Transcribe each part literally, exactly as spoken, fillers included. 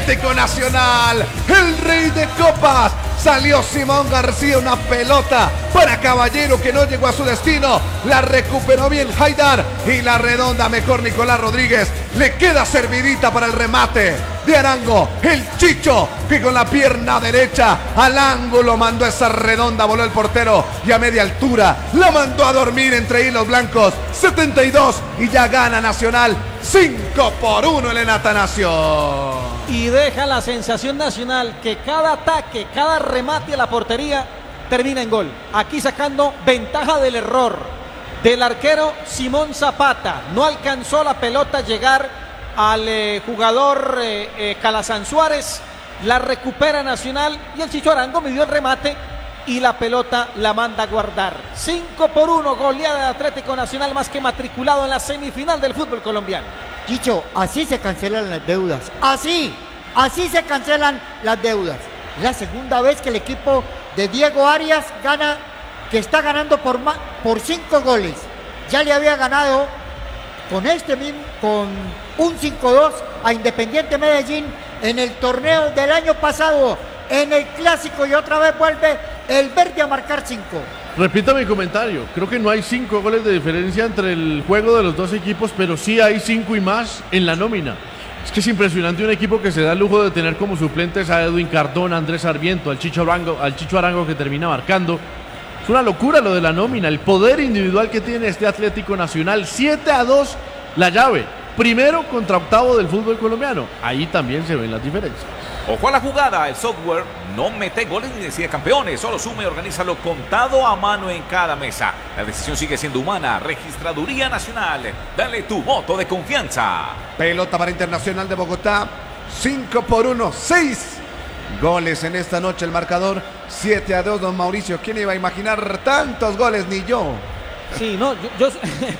Atlético Nacional, el rey de copas. Salió Simón García, una pelota para Caballero que no llegó a su destino. La recuperó bien Haidar y la redonda mejor Nicolás Rodríguez. Le queda servidita para el remate de Arango. El Chicho que con la pierna derecha al ángulo mandó esa redonda, voló el portero y a media altura la mandó a dormir entre hilos blancos. setenta y dos y ya gana Nacional cinco por uno el Atanasio. Y deja la sensación Nacional que cada ataque, cada remate a la portería termina en gol. Aquí sacando ventaja del error del arquero Simón Zapata. No alcanzó la pelota a llegar al eh, jugador eh, eh, Calazán Suárez. La recupera Nacional y el Chicho Arango midió el remate y la pelota la manda a guardar. cinco por uno, goleada de Atlético Nacional, más que matriculado en la semifinal del fútbol colombiano. Chicho, así se cancelan las deudas. Así, así se cancelan las deudas. La segunda vez que el equipo de Diego Arias gana, que está ganando por, ma, por cinco goles. Ya le había ganado con este mismo, con un cinco dos a Independiente Medellín en el torneo del año pasado, en el clásico, y otra vez vuelve el verde a marcar cinco. Repita mi comentario, creo que no hay cinco goles de diferencia entre el juego de los dos equipos, pero sí hay cinco y más en la nómina. Es que es impresionante un equipo que se da el lujo de tener como suplentes a Edwin Cardona, Andrés Sarmiento, al Chicho Arango, al Chicho Arango que termina marcando. Es una locura lo de la nómina, el poder individual que tiene este Atlético Nacional. siete a dos la llave, primero contra octavo del fútbol colombiano. Ahí también se ven las diferencias. Ojo a la jugada, el software no mete goles ni decide campeones, solo suma y organízalo contado a mano en cada mesa. La decisión sigue siendo humana. Registraduría Nacional, dale tu voto de confianza. Pelota para Internacional de Bogotá, cinco por uno, seis goles en esta noche el marcador, siete a dos, don Mauricio. ¿Quién iba a imaginar tantos goles? Ni yo. Sí, no, yo... yo...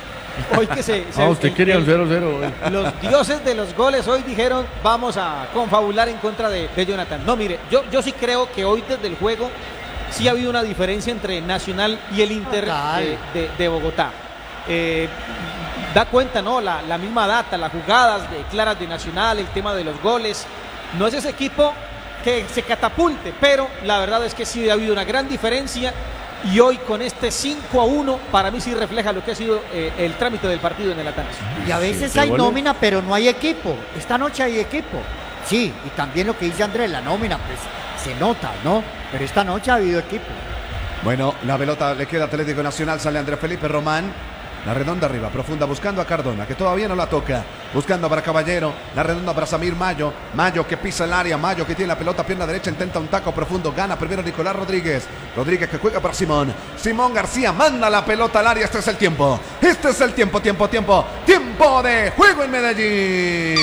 Hoy que se, se ah, usted el, quería un cero cero. Los dioses de los goles hoy dijeron vamos a confabular en contra de, de Jonathan. No, mire, yo, yo sí creo que hoy desde el juego sí ha habido una diferencia entre Nacional y el Inter de, de, de Bogotá. Eh, da cuenta, ¿no? La, la misma data, las jugadas de, claras de Nacional, el tema de los goles. No es ese equipo que se catapulte, pero la verdad es que sí ha habido una gran diferencia. Y hoy con este cinco a uno, para mí sí refleja lo que ha sido eh, el trámite del partido en el Atanasio. Y a veces sí, hay nómina, pero no hay equipo. Esta noche hay equipo. Sí, y también lo que dice Andrés, la nómina, pues se nota, ¿no? Pero esta noche ha habido equipo. Bueno, la pelota le queda Atlético Nacional, sale Andrés Felipe Román. La redonda arriba, profunda, buscando a Cardona, que todavía no la toca. Buscando para Caballero, la redonda para Samir Mayo. Mayo que pisa el área, Mayo que tiene la pelota, pierna derecha, intenta un taco profundo. Gana primero Nicolás Rodríguez. Rodríguez que juega para Simón. Simón García manda la pelota al área. Este es el tiempo. Este es el tiempo, tiempo, tiempo. Tiempo de juego en Medellín.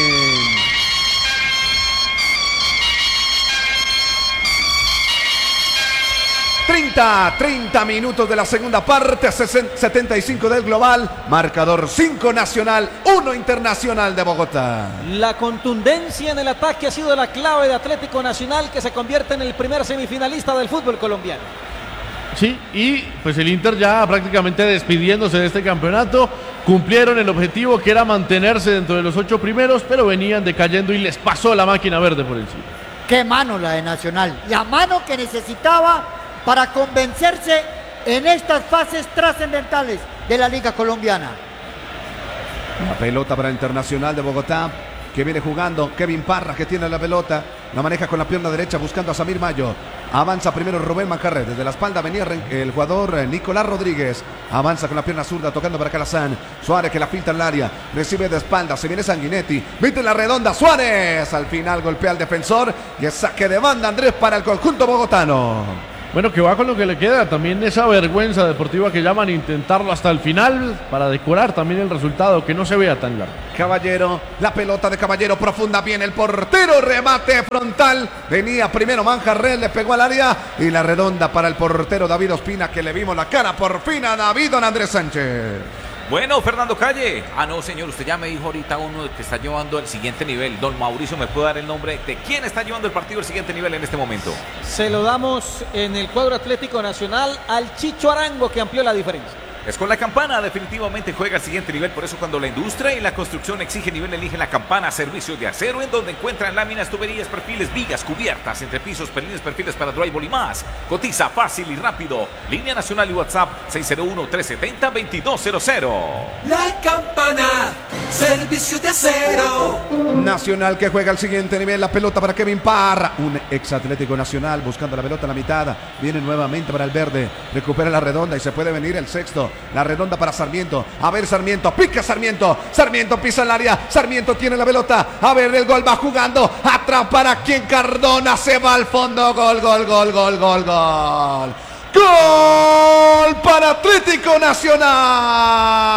treinta, treinta minutos de la segunda parte, setenta y cinco del global, marcador cinco Nacional, uno Internacional de Bogotá. La contundencia en el ataque ha sido la clave de Atlético Nacional, que se convierte en el primer semifinalista del fútbol colombiano. Sí, y pues el Inter ya prácticamente despidiéndose de este campeonato, cumplieron el objetivo que era mantenerse dentro de los ocho primeros, pero venían decayendo y les pasó la máquina verde por encima. Qué mano la de Nacional, la mano que necesitaba para convencerse en estas fases trascendentales de la Liga Colombiana. La pelota para Internacional de Bogotá, que viene jugando Kevin Parra, que tiene la pelota, la maneja con la pierna derecha buscando a Samir Mayo. Avanza primero Rubén Manjarre, desde la espalda venía el jugador Nicolás Rodríguez. Avanza con la pierna zurda, tocando para Calazán. Suárez que la filtra en el área, recibe de espalda, se viene Sanguinetti, mete la redonda, Suárez. Al final golpea al defensor y es saque de banda, Andrés, para el conjunto bogotano. Bueno, que va con lo que le queda, también esa vergüenza deportiva que llaman, intentarlo hasta el final para decorar también el resultado, que no se vea tan largo. Caballero, la pelota de Caballero profunda, bien el portero, remate frontal, venía primero Manjarrel, le pegó al área y la redonda para el portero David Ospina, que le vimos la cara por fin a David Don Andrés Sánchez. Bueno, Fernando Calle. Ah, no, señor, usted ya me dijo ahorita uno que está llevando el siguiente nivel. Don Mauricio, ¿me puede dar el nombre de quién está llevando el partido al siguiente nivel en este momento? Se lo damos en el cuadro Atlético Nacional al Chicho Arango, que amplió la diferencia. Es con La Campana, definitivamente juega al siguiente nivel. Por eso cuando la industria y la construcción exige nivel, eligen La Campana, servicio de acero, en donde encuentran láminas, tuberías, perfiles, vigas, cubiertas, entrepisos, perliles, perfiles para drywall y más. Cotiza fácil y rápido. Línea nacional y WhatsApp seis cero uno, tres siete cero, dos dos cero cero. La Campana, servicio de acero. Nacional que juega al siguiente nivel. La pelota para Kevin Parra. Un ex Atlético Nacional buscando la pelota en la mitad. Viene nuevamente para el verde. Recupera la redonda y se puede venir el sexto. La redonda para Sarmiento. A ver, Sarmiento. Pica Sarmiento. Sarmiento pisa el área. Sarmiento tiene la pelota. A ver, el gol va jugando. Atrás para quien Cardona. Se va al fondo. Gol, gol, gol, gol, gol, gol. Gol para Atlético Nacional.